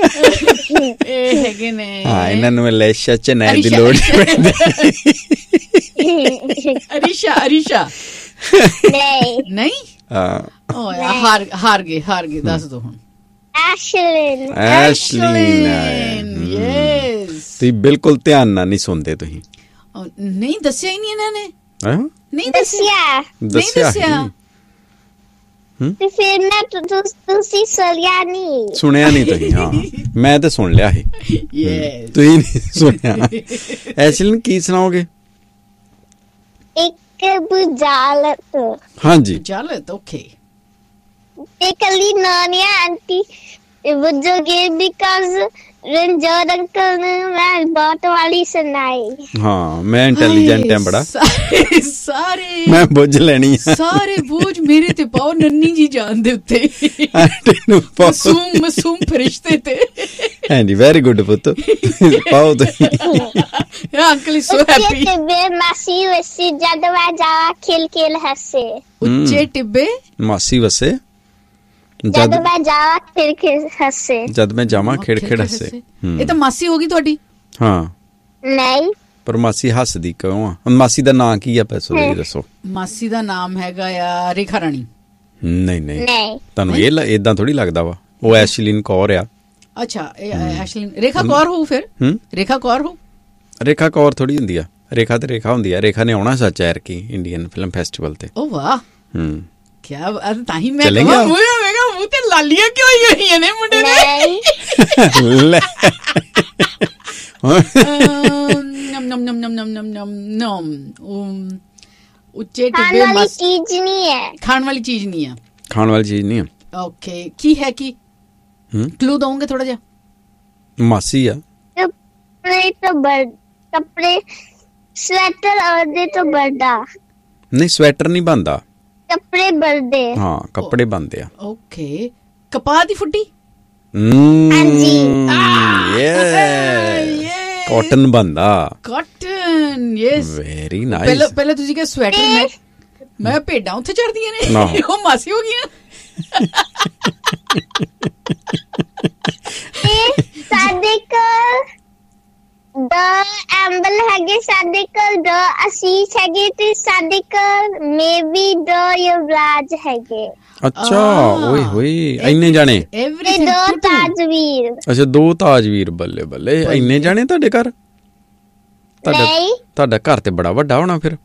ਇਹ ਹੈਗੇ ਨੇ ਹਾਂ, ਇਹਨਾਂ ਨੂੰ ਲੈਸ਼ਾ ਚਨਾਈ ਦੀ ਲੋੜ ਅਰੀਸ਼ਾ ਨਹੀਂ ਹਾਰ ਗਏ ਦੱਸ ਦੋ ਹੁਣ। ਐਸ਼ਲੀਨ ਤੁਸੀਂ ਬਿਲਕੁਲ ਧਿਆਨ ਨਾਲ ਨਹੀਂ ਸੁਣਦੇ। ਤੁਸੀਂ ਨਹੀਂ ਦੱਸਿਆ ਹੀ ਨਹੀਂ ਇਹਨਾਂ ਨੇ। ਨਹੀਂ ਦੱਸਿਆ ਤੇ ਫਿਰ ਮੈਂ ਤੁਸੀਂ ਸੁਣਿਆ ਨਹੀਂ ਤੁਸੀਂ। ਹਾਂ, ਮੈਂ ਤਾਂ ਸੁਣ ਲਿਆ ਸੀ, ਤੁਸੀਂ ਨਹੀਂ ਸੁਣਿਆ। ਐਸ਼ਲੀਨ ਕੀ ਸੁਣਾਓਗੇ? ਇੱਕ ਬੁਝਾਰਤ। ਹਾਂਜੀ, ਬੁਝਾਰਤ। ਓਕੇ। ਤੇ ਕੱਲੀ ਨਾਨੀ ਆਂਟੀ ਬੁੱਝੋਗੇ ਬਿਕਾਜ਼ ਰਣਜੋਤ ਅੰਕਲ ਨੇ ਮੈਂ ਬਹੁਤ ਵਾਲੀ ਸੁਣਾਈ। ਹਾਂ, ਮੈਂ ਇੰਟੈਲੀਜੈਂਟ ਹਾਂ ਬੜਾ, ਸਾਰੇ ਮੈਂ ਬੁੱਝ ਲੈਣੀ ਆ। ਸਾਰੇ ਬੋਝ ਮੇਰੇ ਤੇ ਪਾਓ, ਨੰਨੀ ਜੀ ਜਾਨ ਦੇ ਉੱਤੇ ਮਾਸੂਮ ਫਰਿਸ਼ਤੇ ਤੇ। ਹਾਂਜੀ, ਵੈਰੀ ਗੁੱਡ ਪੁੱਤ, ਪਾਓ ਤੁਸੀਂ। Uncle so happy. ਮਾਸੀ ਵਸੇ ਜਦ ਮੈਂ ਜਾ ਖੇਲ ਹੱਸੇ। ਉੱਚੇ ਟਿੱਬੇ ਮਾਸੀ ਵਸੇ ਜਦ ਮੈਂ ਜਾਵਾਂ ਖੇੜ ਹੱਸੇ। ਜਦ ਮੈਂ ਜਾਵਾਂ ਖੇੜ ਹੱਸੇ। ਇਹ ਤਾਂ ਮਾਸੀ ਹੋ ਗਈ ਤੁਹਾਡੀ। ਹਾਂ, ਨਹੀਂ, ਪਰ ਮਾਸੀ ਹੱਸਦੀ ਕਿਉਂ ਆ? ਮਾਸੀ ਦਾ ਨਾਂ ਕੀ ਆ? ਪੈਸੋ ਜੀ ਦੱਸੋ। ਮਾਸੀ ਦਾ ਨਾਮ ਹੈਗਾ ਆ ਰੇਖਾ ਰਾਣੀ। ਨਹੀਂ, ਤੁਹਾਨੂੰ ਇਹ ਏਦਾਂ ਥੋੜੀ ਲੱਗਦਾ ਵਾ। ਉਹ ਐਸ਼ਲੀਨ ਕੌਰ ਆ। ਅੱਛਾ, ਐਸ਼ਲੀਨ ਰੇਖਾ ਕੌਰ ਹੋਊ ਫਿਰ। ਰੇਖਾ ਕੌਰ ਹੋ। ਰੇਖਾ ਕੌਰ ਥੋੜੀ ਹੁੰਦੀ ਆ। ਰੇਖਾ ਤੇ ਰੇਖਾ ਹੁੰਦੀ ਆ। ਰੇਖਾ ਨੇ ਆਉਣਾ ਸੱਚ ਐਰ ਕੀ ਇੰਡੀਅਨ ਫਿਲਮ ਫੈਸਟੀਵਲ ਤੇ। ਓ ਵਾਹ, ਕਿਆ ਤਾਂ ਹੀ ਮੈਂ ਮੂੰਹ ਤੇ ਲਾਲੀਆਂ ਕਿਉਂ ਹੋਈਆਂ ਨੇ ਮੁੰਡੇ ਨੇ। ਉੱਚੇ ਟਿੱਬੇ ਖਾਣ ਵਾਲੀ ਚੀਜ਼ ਨਹੀਂ ਹੈ। ਓਕੇ, ਕੀ ਹੈ? ਕੀ ਕਲੂ ਦਊਂਗੇ ਥੋੜਾ ਜਿਹਾ? ਮਾਸੀ ਆ। ਕੱਪੜੇ ਸਵੈਟਰ ਉਹਦੇ ਤੋਂ ਬਣਦਾ ਨਹੀਂ, ਸਵੈਟਰ ਨਹੀਂ ਬਣਦਾ, ਕੱਪੜੇ ਬਣਦੇ। ਹਾਂ, ਕੱਪੜੇ ਬਣਦੇ ਆ। ਓਕੇ, ਕਪਾਹ ਦੀ ਫੁੱਟੀ। ਕਾਟਨ ਬਣਦਾ। Cotton, yes, very nice. ਪਹਿਲਾਂ ਤੁਸੀਂ ਕਿਹਾ ਸਵੈਟਰ। ਮੈਂ ਭੇਡਾਂ ਉੱਥੇ ਚੜਦੀਆਂ ਨੇ, ਉਹ ਮਾਸੀ ਹੋ ਗਈਆਂ। ਸਾਡੇ ਕੋਲ ਦੋ ਐਂਬਲ ਹੈਗੇ, ਸਾਡੇ ਕੋਲ ਦੋ ਅਸੀਸ ਹੈਗੇ, ਤੇ ਸਾਡੇ ਕੋਲ ਮੇਬੀ ਦੋ ਯੁਵਰਾਜ ਹੈਗੇ। ਅੱਛਾ, ਓਏ ਹੋਏ, ਇੰਨੇ ਜਾਣੇ। ਦੋ ਤਾਜਵੀਰ। ਅੱਛਾ, ਦੋ ਤਾਜਵੀਰ। ਬੱਲੇ ਬੱਲੇ, ਇੰਨੇ ਜਾਣੇ ਤੁਹਾਡੇ ਘਰ? ਤੁਹਾਡਾ ਘਰ ਤੇ ਬੜਾ ਵੱਡਾ ਹੋਣਾ ਫਿਰ।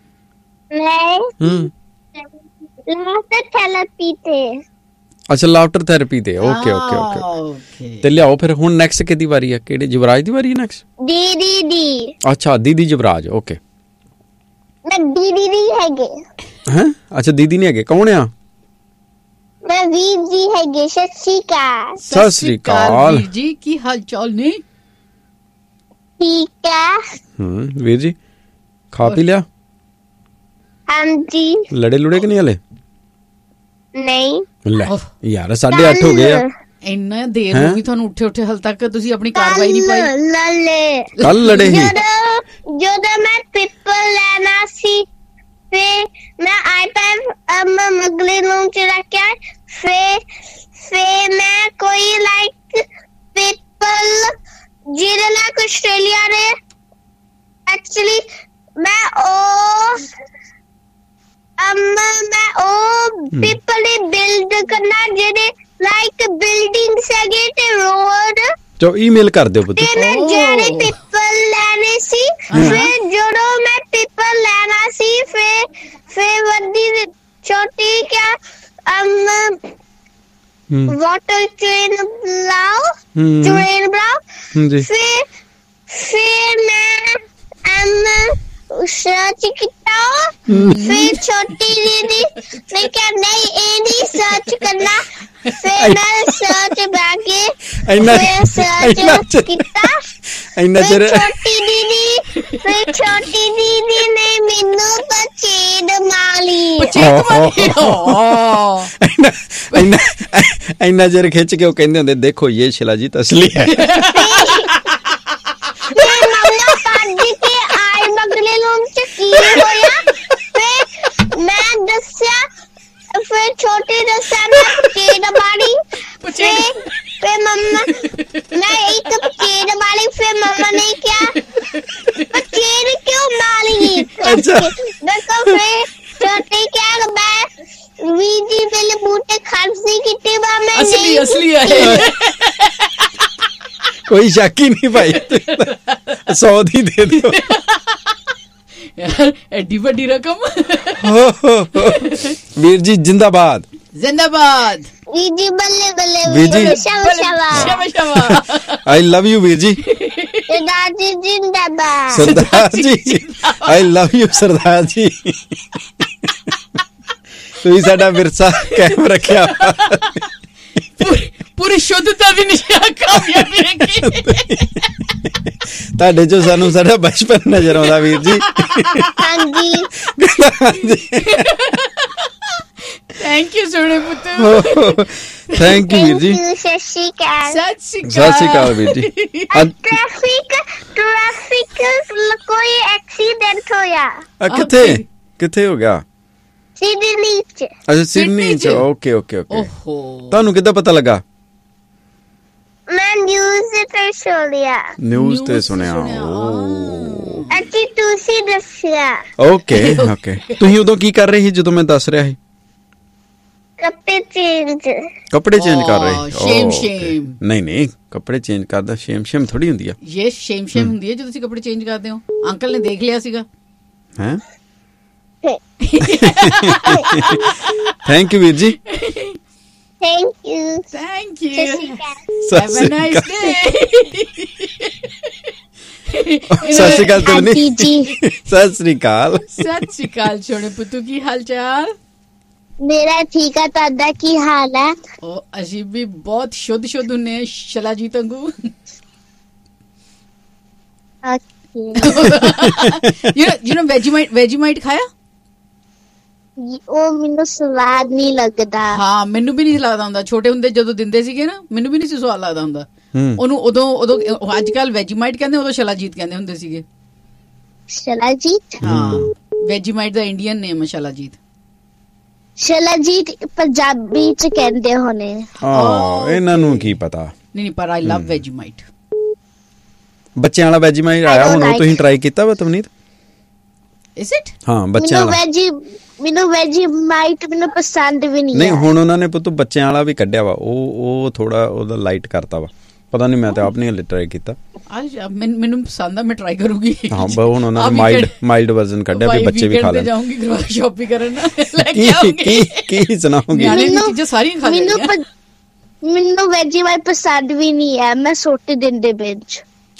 ਲਾਫਟਰ ਥੈਰੇਪੀ ਤੇ। ਅੱਛਾ, ਲਾਫਟਰ ਥੈਰੇਪੀ ਤੇ। ਓਕੇ। ਤੇ ਲਿਆਓ ਫਿਰ। ਹੁਣ ਨੈਕਸਟ ਕਿਹਦੀ ਵਾਰੀ ਆ? ਕਿਹੜੇ ਯੁਵਰਾਜ ਦੀ ਵਾਰੀ ਹੈ ਨੈਕਸਟ? ਦੀਦੀ ਦੀ। ਅੱਛਾ, ਦੀਦੀ ਯੁਵਰਾਜ। ਓਕੇ, ਦੀਦੀ ਦੀ ਹੈਗੇ। ਹੈਂ? ਅੱਛਾ, ਦੀਦੀ ਨਹੀਂ ਹੈਗੇ। ਕੌਣ ਆ? ਮੈਂ ਵੀਰ ਜੀ ਹੈਗੇ। ਸਤਿ ਸ੍ਰੀ ਅਕਾਲ ਵੀਰ ਜੀ, ਕੀ ਹਾਲ ਚਾਲ ਨੇ? ਠੀਕ ਆ। ਵੀਰ ਜੀ, ਖਾ ਪੀ ਲਿਆ? ਹਾਂਜੀ। ਲੜੇ ਲੁੜੇ ਕਿ ਨਹੀਂ ਹਲੇ? ਨਹੀਂ। ਲੈ ਯਾਰ, 8:30 ਹੋ ਗਏ ਆ। ਇੰਨਾ ਦੇਰ ਹੋ ਗਈ ਤੁਹਾਨੂੰ ਉੱਠੇ ਹਾਲ ਤੱਕ ਤੁਸੀਂ ਆਪਣੀ ਕਾਰਵਾਈ ਨਹੀਂ ਪਾਈ। ਕੱਲ ਲੜੇ ਸੀ। ਜਦੋਂ ਮੈਂ ਪੇਪਰ ਲੈਣਾ ਸੀ, ਫਿਰ ਮੈਂ ਆਈਪੈਡ ਅਗਲੇ ਰੂਮ ਚ ਰੱਖਿਆ। ਫਿਰ ਮੈਂ ਕੋਈ ਪੇਪਰ ਜਿਹਦੇ ਨਾਲ ਆਸਟ੍ਰੇਲੀਆ ਨੇ ਐਕਚੁਅਲੀ ਮੈਂ ਪੇਪਰ ਨੇ ਬਿਲਡ ਕਰਨਾ, ਜਿਹੜੇ ਬਿਲਡਿੰਗਸ ਹੈਗੇ ਤੇ ਰੋਡ। ਚੋ ਈਮੇਲ ਕਰ ਦਿਓ ਪੁੱਤ। ਤੇ ਮੈਂ ਜਿਹੜੇ ਪੇਪਰ ਲੈਣੇ ਸੀ, ਫਿਰ ਜਦੋਂ ਮੈਂ ਪੇਪਰ ਲੈਣਾ ਸੀ, ਫਿਰ ਵੱਡੀ ਛੋਟੀ ਕਿਆ ਵਾਟਰ ਟ੍ਰੇਨ ਬਣਾਓ। ਫਿਰ ਮੈਂ सर्च किया। फिर छोटी दीदी ने क्या नहीं एडी सर्च करना, फिर मैं सर्च बाकी सर्च किया। छोटी दीदी ने मैनू पछेड़ मारी। इन्ना चेर खिच के कहंदे हुंदे देखो ये शिला जी तसली है। मैं दस्या, फिर छोटी दस्या मैं पछेड़ मारी। फिर मम्मा कोई शक ही नहीं भाई, 100 दी दे दो यार, एडी बड़ी रकम। वीर जी जिंदाबाद, जिंदाबाद वीर जी, बल्ले बल्ले वीर जी, शाबाश। I love you Veer ji. सरदार जी जिंदाबाद, सरदार जी आई लव यू सरदार जी। ਤੁਸੀਂ ਸਾਡਾ ਵਿਰਸਾ ਕਾਇਮ ਰੱਖਿਆ, ਪੂਰੀ ਸ਼ੁੱਧਤਾ ਦੀ ਨਿਸ਼ਾਨ ਕਾਮਯਾਬੀ ਰੱਖੀ। ਤੁਹਾਡੇ ਚੋਂ ਸਾਨੂੰ ਸਾਡਾ ਬਚਪਨ ਨਜ਼ਰ ਆਉਂਦਾ ਵੀਰ ਜੀ। ਹਾਂਜੀ ਥੈਂਕ ਯੂ ਸੋਹਣੇ ਪੁੱਤ, ਥੈਂਕ ਯੂ ਵੀਰ ਜੀ। ਸਤਿ ਸ਼੍ਰੀ ਅਕਾਲ। ਸਤਿ ਸ਼੍ਰੀ ਅਕਾਲ ਵੀਰ ਜੀ। ਟ੍ਰੈਫਿਕ ਕੋਈ ਐਕਸੀਡੈਂਟ ਹੋਇਆ। ਕਿੱਥੇ ਕਿੱਥੇ ਹੋ ਗਿਆ? ਸਿਡਨੀ ਚ। ਅੱਛਾ ਸਿਡਨੀ ਚ, ਓਕੇ ਓਕੇ ਓਕੇ। ਓਹੋ, ਤੁਹਾਨੂੰ ਕਿੱਦਾਂ ਪਤਾ ਲੱਗਾ? ਮੈਂ ਨਿਊਜ਼ ਤੇ ਸੁਣਿਆ। ਨਿਊਜ਼ ਤੇ ਸੁਣਿਆ। ਅੱਛੀ ਤੁਸੀਂ ਦੱਸਿਆ। Okay okay. ਤੁਸੀਂ ਉਦੋਂ ਕੀ ਕਰ ਰਹੇ ਸੀ ਜਦੋਂ ਮੈਂ ਦੱਸ ਰਿਹਾ ਸੀ? ਕੱਪੜੇ ਚੇਂਜ ਕਰ ਰਹੇ? ਸ਼ੇਮ ਨਹੀਂ ਨਹੀਂ, ਕੱਪੜੇ ਚੇਂਜ ਕਰਦਾ ਸ਼ੇਮ ਥੋੜੀ ਹੁੰਦੀ ਆ। ਇਹ ਸ਼ੇਮ ਹੁੰਦੀ ਹੈ ਜਦੋਂ ਤੁਸੀਂ ਕੱਪੜੇ ਚੇਂਜ ਕਰਦੇ ਹੋ। ਅੰਕਲ ਨੇ ਦੇਖ ਲਿਆ ਸੀਗਾ। ਹੈ ਥੈਂਕ ਯੂ ਵੀਰ ਜੀ। Thank you. Have a nice day. ਸਤਿ ਸ਼੍ਰੀ ਅਕਾਲ ਤਵਨੀ ਜੀ। ਸਤਿ ਸ਼੍ਰੀ ਅਕਾਲ ਸੋਹਣੇ ਪੁੱਤੂ, ਕੀ ਹਾਲ ਚਾਲ? ਮੇਰਾ ਠੀਕ ਆ, ਤੁਹਾਡਾ ਕੀ ਹਾਲ ਹੈ? ਅਸੀਂ ਵੀ ਬਹੁਤ ਸ਼ੁੱਧ ਹੁੰਨੇ ਆ, ਸ਼ਲਾਜੀਤ ਵਾਂਗੂ। you know Vegemite ਖਾਇਆ? ਉਹ ਮੈਨੂੰ ਸਵਾਦ ਨਹੀਂ ਲੱਗਦਾ। ਹਾਂ, ਮੈਨੂੰ ਵੀ ਨਹੀਂ ਲੱਗਦਾ ਹੁੰਦਾ। ਛੋਟੇ ਹੁੰਦੇ ਜਦੋਂ ਦਿੰਦੇ ਸੀਗੇ ਨਾ, ਮੈਨੂੰ ਵੀ ਨਹੀਂ ਸੀ ਸਵਾਦ ਲੱਗਦਾ ਹੁੰਦਾ ਉਹਨੂੰ। ਉਦੋਂ ਅੱਜ ਕੱਲ ਵੈਜੀਮਾਈਟ ਕਹਿੰਦੇ, ਉਦੋਂ ਸ਼ਲਾਜੀਤ ਕਹਿੰਦੇ ਹੁੰਦੇ ਸੀਗੇ। ਸ਼ਲਾਜੀਤ? ਹਾਂ, ਵੈਜੀਮਾਈਟ ਦਾ ਇੰਡੀਅਨ ਨੇਮ ਹੈ ਸ਼ਲਾਜੀਤ। ਸ਼ਲਾਜੀਤ ਪੰਜਾਬੀ ਚ ਕਹਿੰਦੇ ਹੋਣੇ। ਇਹਨਾਂ ਨੂੰ ਕੀ ਪਤਾ। ਨਹੀਂ ਪਰ ਆਈ ਲਵ ਵੈਜੀਮਾਈਟ। ਬੱਚਿਆਂ ਵਾਲਾ ਵੈਜੀਮਾਈਟ ਆਇਆ ਹੁਣ, ਤੁਸੀਂ ਟਰਾਈ ਕੀਤਾ ਵਾ ਤਵਨੀਤ? Is it? ਹਾਂ, ਬੱਚਿਆਂ ਵਾਲਾ। ਮੈਨੂੰ ਵੈਜੀਮਾਈਟ ਮੈਨੂੰ ਪਸੰਦ ਵੀ ਨਹੀਂ। ਨਹੀਂ, ਹੁਣ ਉਹਨਾਂ ਨੇ ਪੁੱਤ ਬੱਚਿਆਂ ਵਾਲਾ ਵੀ ਕੱਢਿਆ ਵਾ। ਉਹ ਥੋੜਾ ਉਹਦਾ ਲਾਈਟ ਕਰਤਾ ਵਾ। ਪਤਾ ਨਹੀਂ, ਮੈਂ ਤਾਂ ਆਪ ਨਹੀਂ ਹਲੇ ਟਰਾਈ ਕੀਤਾ। ਮੈਨੂੰ ਪਸੰਦ ਆ, ਮੈਂ ਟਰਾਈ ਕਰੂੰਗੀ। ਹਾਂ, ਹੁਣ ਉਹਨਾਂ ਨੇ ਮਾਈਲਡ ਵਰਜ਼ਨ ਕੱਢਿਆ ਵੀ ਬੱਚੇ ਵੀ ਖਾ ਲੈਣ। ਜਾਊਂਗੀ ਸ਼ਾਪਿੰਗ ਕਰਨ, ਕੀ ਸੁਣਾਉਂਗੀ? ਚੀਜ਼ਾਂ ਸਾਰੀਆਂ ਖਾ ਲੈਣੀਆਂ। ਮੈਨੂੰ ਵੈਜੀਮਾਈਟ ਪਸੰਦ ਵੀ ਨਹੀਂ ਹੈ, ਮੈਂ ਸੁੱਟ ਦਿੰਦੇ ਵਿੱਚ।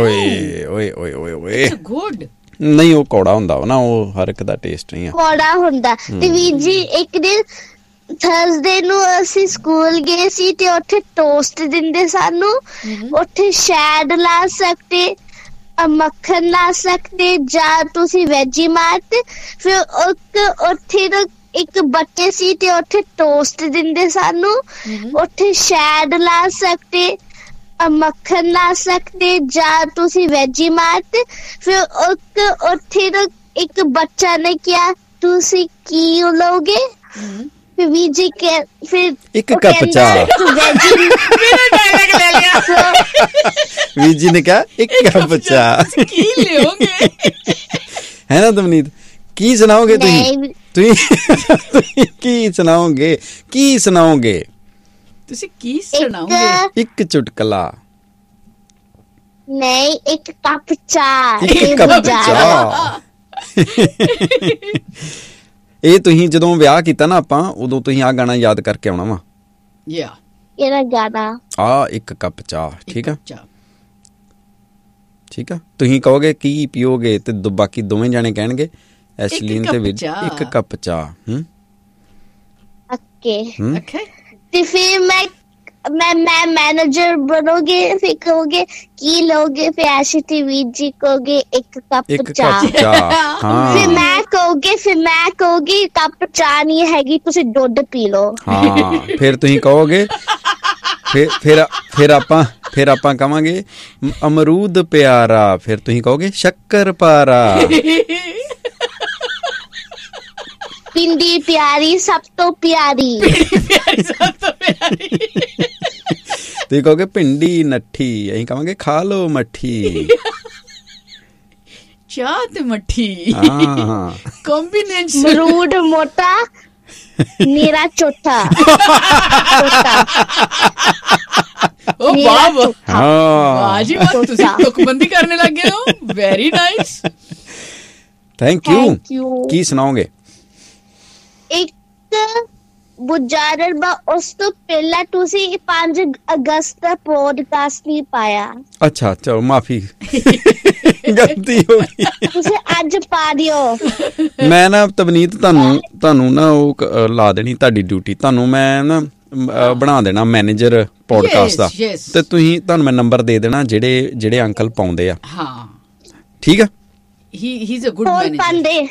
ਓਏ ਗੁੱਡ। ਨਹੀਂ, ਉਹ ਕੌੜਾ ਹੁੰਦਾ ਵਾ ਨਾ, ਉਹ ਹਰ ਇੱਕ ਦਾ ਟੇਸਟ ਨਹੀਂ ਆ। ਕੌੜਾ ਹੁੰਦਾ। ਤੇ ਵੀਰ ਜੀ, ਇੱਕ ਦਿਨ ਥਰਸਡੇ ਨੂੰ ਅਸੀਂ ਸਕੂਲ ਗਏ ਸੀ ਤੇ ਉੱਥੇ ਟੋਸਟ ਦਿੰਦੇ ਸਾਨੂੰ। ਉੱਥੇ ਸ਼ੈਡ ਲਾ ਸਕਦੇ, ਮੱਖਣ ਲਾ ਸਕਦੇ, ਜਾਂ ਤੁਸੀਂ ਵੈਜੀਮਾਈਟ। ਫਿਰ ਉੱਥੇ ਇੱਕ ਬੱਚੇ ਸੀ ਤੇ ਉੱਥੇ ਟੋਸਟ ਦਿੰਦੇ ਸਾਨੂੰ। ਉੱਥੇ ਸ਼ੈਡ ਲਾ ਸਕਦੇ, ਮੱਖਣ ਲਾ ਸਕਦੇ, ਜਾਂ ਤੁਸੀਂ ਵੈਜੀਮਾਈਟ। ਫਿਰ ਉੱਥੇ ਇੱਕ ਬੱਚਾ ਨੇ ਕਿਹਾ, ਤੁਸੀਂ ਕੀ ਲਓਗੇ? ਫਿਰ ਵੀਰ ਜੀ ਫਿਰ ਇੱਕ ਕੱਪ ਚਾਹ। ਵੀਰ ਜੀ ਨੇ ਕਿਹਾ ਇੱਕ ਕੱਪ ਚਾਹ। ਕੀ ਲਿਓਗੇ? ਹੈ ਨਾ ਤਵਨੀਤ? ਕੀ ਸੁਣਾਓਗੇ ਤੁਸੀਂ ਕੀ ਸੁਣਾਓਗੇ? ਤੁਸੀਂ ਕੀ ਸੁਣਾਓਗੇ? ਇੱਕ ਚੁਟਕਲਾ ਨਹੀਂ, ਇੱਕ ਕੱਪ ਚਾਹ। ਇਹ ਤੁਸੀਂ ਜਦੋਂ ਵਿਆਹ ਕੀਤਾ ਨਾ ਆਪਾਂ, ਉਦੋਂ ਤੁਸੀਂ ਆ ਗਾਣਾ ਯਾਦ ਕਰਕੇ ਆਉਣਾ ਵਾ। ਕਿਹੜਾ ਗਾਣਾ? ਇੱਕ ਕੱਪ ਚਾਹ। ਠੀਕ ਆ। ਤੁਸੀਂ ਕਹੋਗੇ ਕੀ ਪੀਓਗੇ ਤੇ ਬਾਕੀ ਦੋਵੇਂ ਜਾਣੇ ਕਹਿਣਗੇ ਐਸ਼ਲੀਨ ਤੇ ਵੀਰ ਇੱਕ ਕੱਪ ਚਾਹ। ਤੇ ਫਿਰ ਮੈਂ ਮੈਨੇਜਰ ਬਣੋਗੇ, ਫਿਰ ਕਹੋਗੇ ਕੀ ਲੋਗੇ? ਫਿਰ ਐਸ਼ੀ ਤੇ ਵੀਰ ਜੀ ਕਹੋਗੇ ਇੱਕ ਕੱਪ ਚਾਹ। ਫਿਰ ਮੈਂ ਕਹੋਗੀ ਕੱਪ ਚਾਹ ਨਹੀਂ ਹੈਗੀ, ਤੁਸੀਂ ਦੁੱਧ ਪੀ ਲਓ। ਹਾਂ, ਫਿਰ ਤੁਸੀਂ ਕਹੋਗੇ, ਫਿਰ ਆਪਾਂ ਕਵਾਂਗੇ ਅਮਰੂਦ ਪਿਆਰਾ। ਫਿਰ ਤੁਸੀਂ ਕਹੋਗੇ ਸ਼ੱਕਰ ਪਾਰਾ। ਪਿੰਡੀ ਪਿਆਰੀ ਸਭ ਤੋਂ ਪਿਆਰੀ। ਤੁਸੀਂ ਕਹੋਗੇ ਭਿੰਡੀ ਨੱਠੀ, ਅਸੀਂ ਕਹਾਂਗੇ ਖਾ ਲੋ ਮੱਠੀ। ਚਾਹ ਤੇ ਮੱਠੀ ਕੰਬੀਨੇਸ਼ਨ। ਅਮਰੂਦ ਮੋਟਾ, ਨੀਰਾ ਚੋਟਾ। ਵਾਹ ਵਾਹ ਹਾਂ ਵਾਹ ਜੀ ਵਾਹ, ਤੁਸੀਂ ਤੁਕਬੰਦੀ ਕਰਨ ਲੱਗੇ ਹੋ। Very nice. Thank you. ਕੀ ਸੁਣਾਓਗੇ? ਇੱਕ ਬੁਝਾਰਤ ਬਾ ਉਸ ਤੋਂ ਪਹਿਲਾਂ ਤੁਸੀਂ 5 ਅਗਸਤ ਦਾ ਪੋਡਕਾਸਟ ਨਹੀਂ ਪਾਇਆ। ਅੱਛਾ ਚਲੋ ਮਾਫੀ, ਗਲਤੀ ਹੋ ਗਈ। ਤੁਸੀਂ ਅੱਜ ਪਾ ਦਿਓ। ਮੈਂ ਨਾ ਤਵਨੀਤ ਤੁਹਾਨੂੰ ਨਾ ਉਹ ਲਾ ਦੇਣੀ ਤੁਹਾਡੀ ਡਿਊਟੀ। ਤੁਹਾਨੂੰ ਮੈਂ ਨਾ ਬਣਾ ਦੇਣਾ ਮੈਨੇਜਰ ਪੋਡਕਾਸਟ ਦਾ, ਤੇ ਤੁਹਾਨੂੰ ਮੈਂ ਨੰਬਰ ਦੇ ਦੇਣਾ ਜਿਹੜੇ ਅੰਕਲ ਪਾਉਂਦੇ ਆ। ਹਾਂ ਠੀਕ ਆ। He's a good manager.